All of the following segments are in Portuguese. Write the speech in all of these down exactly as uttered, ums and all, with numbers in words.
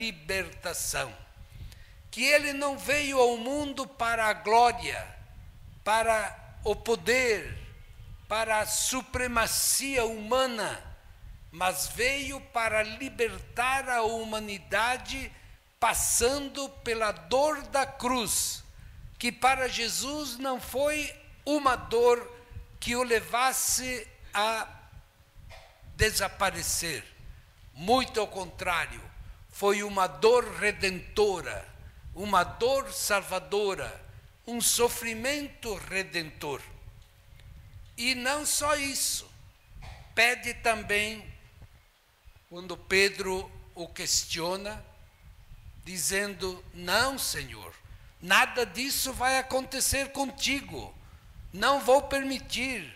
libertação. Que ele não veio ao mundo para a glória, para o poder, para a supremacia humana, mas veio para libertar a humanidade passando pela dor da cruz, que para Jesus não foi uma dor que o levasse a desaparecer. Muito ao contrário, foi uma dor redentora, uma dor salvadora, um sofrimento redentor. E não só isso, pede também, quando Pedro o questiona, dizendo: não, Senhor, nada disso vai acontecer contigo, não vou permitir.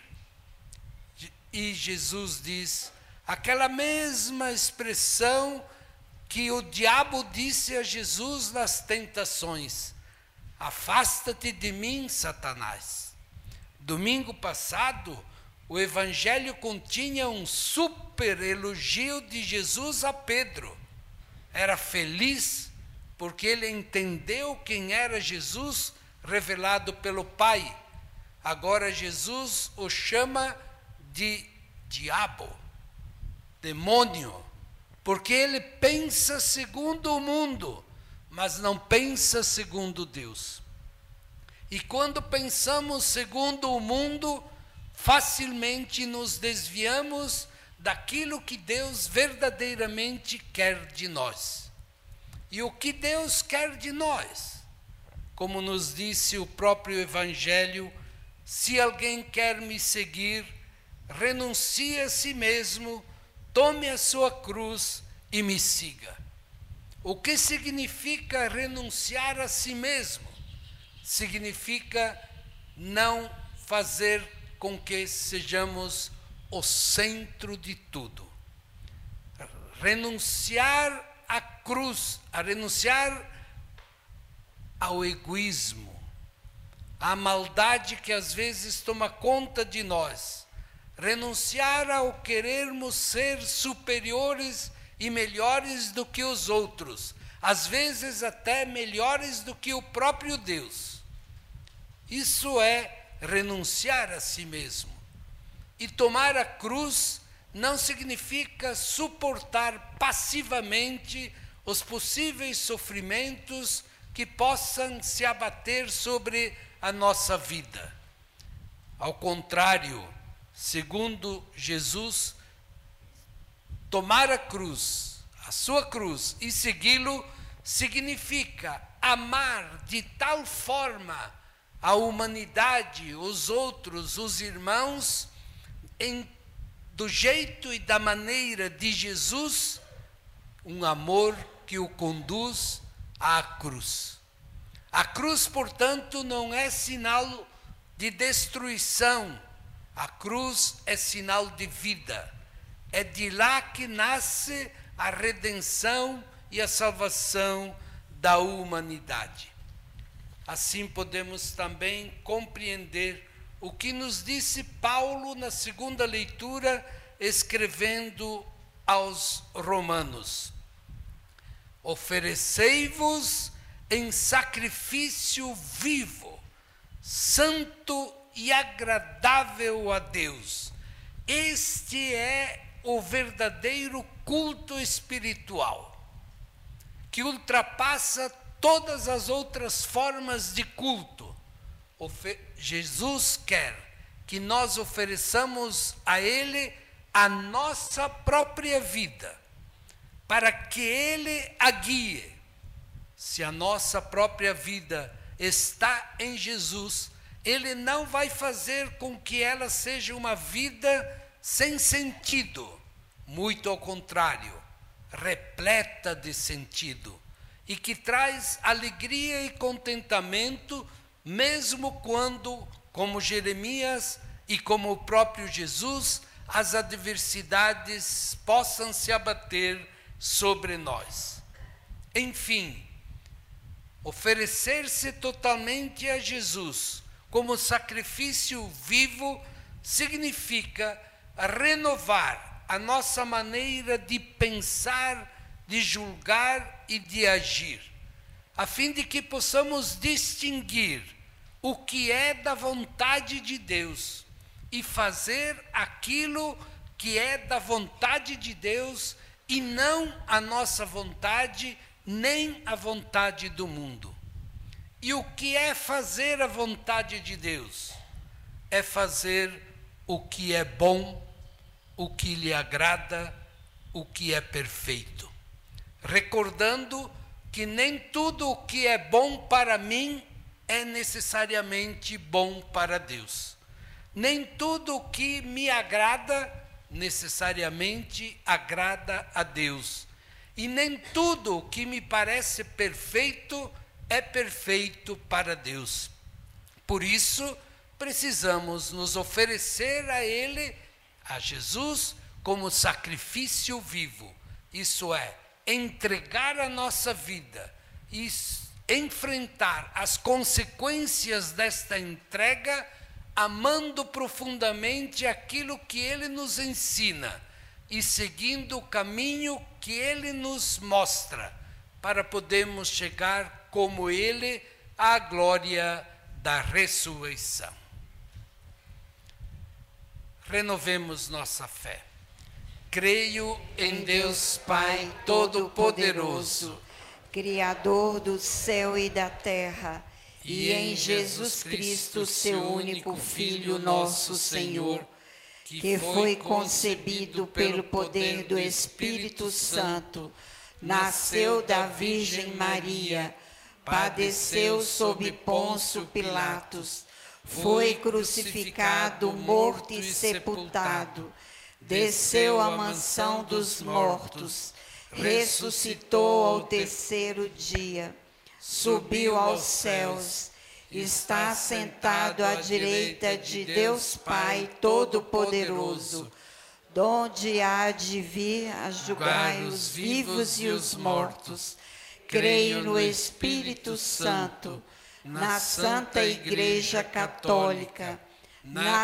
E Jesus diz aquela mesma expressão que o diabo disse a Jesus nas tentações: afasta-te de mim, Satanás. Domingo passado, o Evangelho continha um super elogio de Jesus a Pedro. Era feliz porque ele entendeu quem era Jesus revelado pelo Pai. Agora Jesus o chama de diabo, demônio, porque ele pensa segundo o mundo, mas não pensa segundo Deus. E quando pensamos segundo o mundo, facilmente nos desviamos daquilo que Deus verdadeiramente quer de nós. E o que Deus quer de nós? Como nos disse o próprio Evangelho: se alguém quer me seguir, renuncie a si mesmo, tome a sua cruz e me siga. O que significa renunciar a si mesmo? Significa não fazer com que sejamos o centro de tudo. Renunciar à cruz, a renunciar ao egoísmo, à maldade que às vezes toma conta de nós. Renunciar ao querermos ser superiores e melhores do que os outros, às vezes até melhores do que o próprio Deus. Isso é renunciar a si mesmo. E tomar a cruz não significa suportar passivamente os possíveis sofrimentos que possam se abater sobre a nossa vida. Ao contrário, segundo Jesus, tomar a cruz, a sua cruz, e segui-lo significa amar de tal forma a humanidade, os outros, os irmãos, em, do jeito e da maneira de Jesus, um amor que o conduz à cruz. A cruz, portanto, não é sinal de destruição, a cruz é sinal de vida. É de lá que nasce a redenção e a salvação da humanidade. Assim podemos também compreender o que nos disse Paulo na segunda leitura, escrevendo aos Romanos: oferecei-vos em sacrifício vivo, santo e agradável a Deus. Este é o verdadeiro culto espiritual, que ultrapassa todas as outras formas de culto. Jesus quer que nós ofereçamos a Ele a nossa própria vida, para que Ele a guie. Se a nossa própria vida está em Jesus, Ele não vai fazer com que ela seja uma vida sem sentido. Muito ao contrário, repleta de sentido, e que traz alegria e contentamento, mesmo quando, como Jeremias e como o próprio Jesus, as adversidades possam se abater sobre nós. Enfim, oferecer-se totalmente a Jesus como sacrifício vivo significa renovar a nossa maneira de pensar de julgar e de agir, a fim de que possamos distinguir o que é da vontade de Deus e fazer aquilo que é da vontade de Deus e não a nossa vontade, nem a vontade do mundo. E o que é fazer a vontade de Deus? É fazer o que é bom, o que lhe agrada, o que é perfeito. Recordando que nem tudo o que é bom para mim é necessariamente bom para Deus. Nem tudo o que me agrada necessariamente agrada a Deus. E nem tudo o que me parece perfeito é perfeito para Deus. Por isso, precisamos nos oferecer a Ele, a Jesus, como sacrifício vivo. Isso é, entregar a nossa vida e enfrentar as consequências desta entrega, amando profundamente aquilo que Ele nos ensina e seguindo o caminho que Ele nos mostra, para podermos chegar como Ele à glória da ressurreição. Renovemos nossa fé. Creio em Deus Pai Todo-Poderoso, Criador do céu e da terra, e em Jesus Cristo, seu único Filho, nosso Senhor, que foi concebido pelo poder do Espírito Santo, nasceu da Virgem Maria, padeceu sob Pôncio Pilatos, foi crucificado, morto e sepultado, desceu à mansão dos mortos, ressuscitou ao terceiro dia, subiu aos céus, está sentado à direita de Deus Pai Todo-Poderoso, donde há de vir a julgar os vivos e os mortos. Creio no Espírito Santo, na Santa Igreja Católica, na